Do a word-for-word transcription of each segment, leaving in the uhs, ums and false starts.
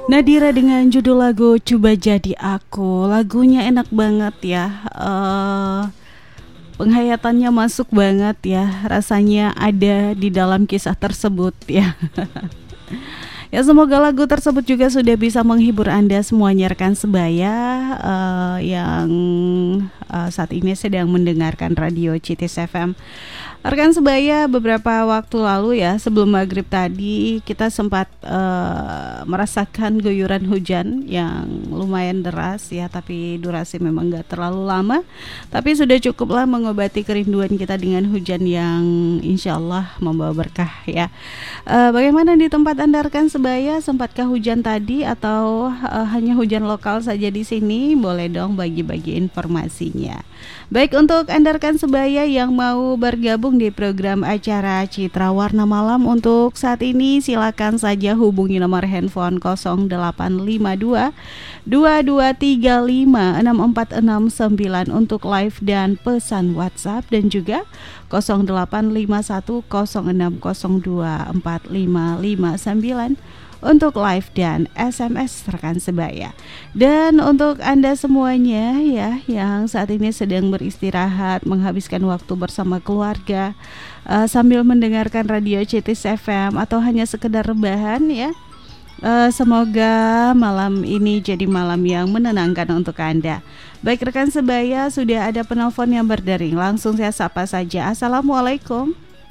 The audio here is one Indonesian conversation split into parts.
Nadira dengan judul lagu Coba Jadi Aku. Lagunya enak banget ya. Uh, penghayatannya masuk banget ya. Rasanya ada di dalam kisah tersebut ya. Ya, semoga lagu tersebut juga sudah bisa menghibur Anda semuanya rekan sebaya uh, yang uh, saat ini sedang mendengarkan radio Citis F M. Rekan sebaya, beberapa waktu lalu ya, sebelum maghrib tadi kita sempat uh, merasakan guyuran hujan yang lumayan deras ya, tapi durasi memang gak terlalu lama, tapi sudah cukuplah mengobati kerinduan kita dengan hujan yang insya Allah membawa berkah ya. uh, Bagaimana di tempat Anda rekan sebaya, sempatkah hujan tadi atau uh, hanya hujan lokal saja di sini? Boleh dong bagi-bagi informasinya. Baik, untuk Anda rekan sebaya yang mau bergabung di program acara Citra Warna Malam untuk saat ini, silakan saja hubungi nomor handphone nol delapan lima dua dua dua tiga lima enam empat enam sembilan untuk live dan pesan WhatsApp, dan juga nol delapan lima satu nol enam nol dua empat lima lima sembilan untuk live dan S M S rekan sebaya. Dan untuk Anda semuanya ya yang saat ini sedang beristirahat, menghabiskan waktu bersama keluarga uh, sambil mendengarkan radio Citis F M atau hanya sekedar rebahan ya, uh, semoga malam ini jadi malam yang menenangkan untuk Anda. Baik rekan sebaya, sudah ada penelpon yang berdering. Langsung saya sapa saja. Assalamualaikum.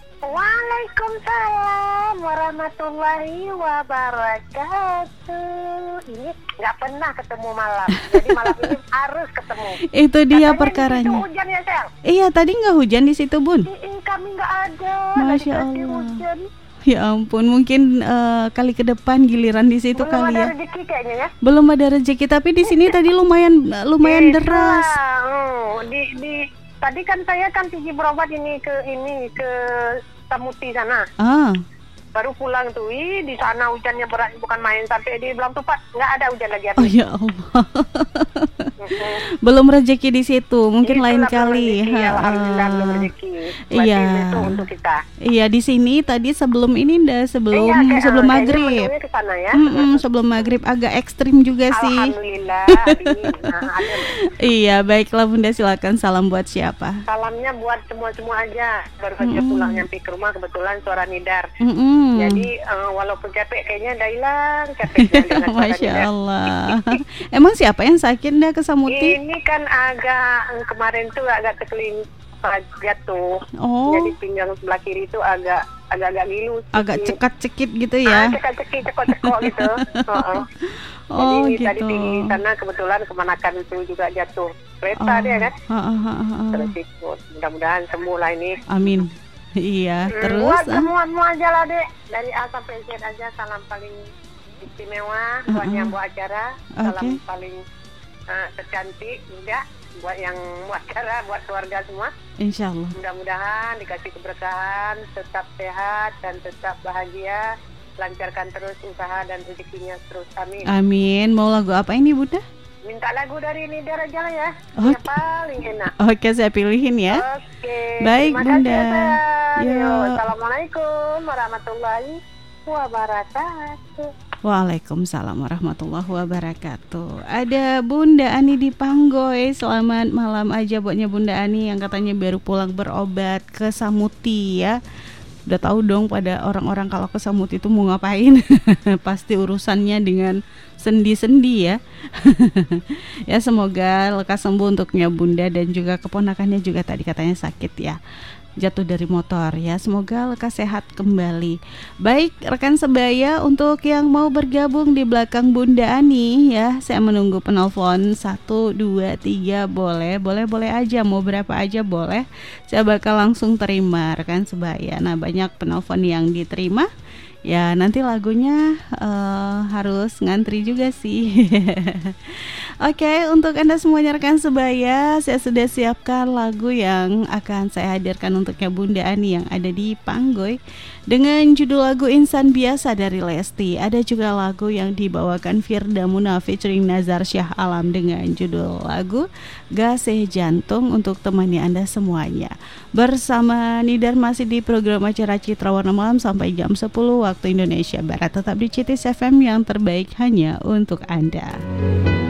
Waalaikumsalam warahmatullahi wabarakatuh. Ini nggak pernah ketemu malam, jadi malam ini harus ketemu. Itu dia katanya perkaranya. Itu hujan ya, Sel? Iya, tadi nggak hujan di situ, Bun? Di, kami nggak ada. Masya Allah. Hujan. Ya ampun, mungkin uh, kali ke depan giliran di situ Belum kali ya. Belum ada rezeki kayaknya ya. Belum ada rezeki, tapi di sini tadi lumayan lumayan Itulah, deras. Hmm, di di tadi kan saya kan pergi berobat ini ke ini ke Samuti sana. Ah. Baru pulang tuh, ih, di sana hujannya berat bukan main, sampai di Belang Tupat nggak ada hujan lagi. Oh ya Allah. Mm-hmm. Belum rezeki di situ, mungkin itulah lain kali. Rezeki, ya, alhamdulillah belum rezeki. Iya. Itu untuk kita. Iya, di sini tadi sebelum ini dah sebelum iya, kayak, sebelum uh, maghrib. Kesana, ya? Mm-mm, sebelum maghrib agak ekstrim juga sih. Alhamdulillah. Nah, iya, baiklah Bunda, silakan salam buat siapa? Salamnya buat semua-semua aja. Baru saja Mm-mm. pulang nyampe ke rumah, kebetulan suara Nidar. Mm-mm. Jadi uh, walaupun capek kayaknya udah hilang capeknya. Masya Allah. Emang siapa yang sakit dah ke Samuti? Ini kan agak kemarin tuh agak terkeling jatuh. Oh. Jadi pinggang sebelah kiri itu agak agak-agak ngilu. Agak cekat-cekit gitu ya? Ah, cekat-cekit, cekok-cekok gitu. Uh-uh. Oh, Jadi gitu. tadi di sana kebetulan kemanakan itu juga jatuh. Kereta oh. dia kan. Uh-uh. Terus ikut. Mudah-mudahan sembuh lah ini. Amin. Iya, hmm, terus buat semua-semua aja lah dek, dari A sampai Z aja, salam paling istimewa uh-uh. buat yang buat acara, okay. salam paling uh, tercantik juga buat yang buat acara, buat keluarga semua. Insya Allah. Mudah-mudahan dikasih keberkahan, tetap sehat dan tetap bahagia, lancarkan terus usaha dan rezekinya terus, amin. Amin. Mau lagu apa ini Bunda? Minta lagu dari Nidar aja lah ya, okay. yang paling enak. Oke, saya pilihin ya. Oke. Baik Terima Bunda. kasih, Yo. Assalamualaikum warahmatullahi wabarakatuh. Waalaikumsalam warahmatullahi wabarakatuh. Ada Bunda Ani di Panggoy. Selamat malam aja buatnya Bunda Ani yang katanya baru pulang berobat ke Samuti ya. Udah tahu dong pada orang-orang kalau ke Samuti itu mau ngapain. Pasti urusannya dengan sendi-sendi ya. Ya, semoga lekas sembuh untuknya Bunda dan juga keponakannya juga tadi katanya sakit ya, jatuh dari motor ya. Semoga lekas sehat kembali. Baik rekan sebaya, untuk yang mau bergabung di belakang Bunda Ani ya, saya menunggu penelpon satu, dua, tiga, boleh, boleh, boleh aja, mau berapa aja boleh. Saya bakal langsung terima rekan sebaya. Nah, banyak penelpon yang diterima. Ya, nanti lagunya uh, harus ngantri juga sih. Oke, okay, untuk Anda semuanya rekan sebaya, saya sudah siapkan lagu yang akan saya hadirkan untuknya Bunda Ani yang ada di Panggoy. dengan judul lagu Insan Biasa dari Lesti. Ada juga lagu yang dibawakan Firda Muna featuring Nazar Syah Alam dengan judul lagu Gasih Jantung untuk temani Anda semuanya. Bersama Nidar masih di program acara Citra Warna Malam sampai jam sepuluh waktu Indonesia Barat. Tetap di C T S F M yang terbaik hanya untuk Anda.